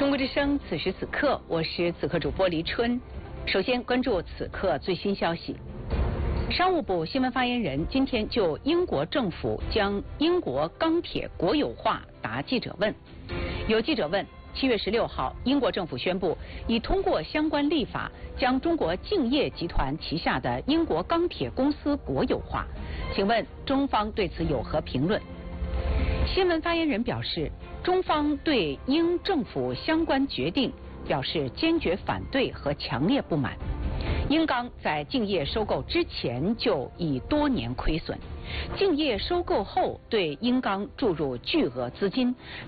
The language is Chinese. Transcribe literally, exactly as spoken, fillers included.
中国之声，此时此刻，我是此刻主播黎春。首先关注此刻最新消息。商务部新闻发言人今天就英国政府将英国钢铁国有化答记者问。有记者问，七月十六号，英国政府宣布已通过相关立法，将中国敬业集团旗下的英国钢铁公司国有化。请问中方对此有何评论？新闻发言人表示，中方对英政府相关决定表示坚决反对和强烈不满。英钢在敬业收购之前就已多年亏损，敬业收购后对英钢注入巨额资金，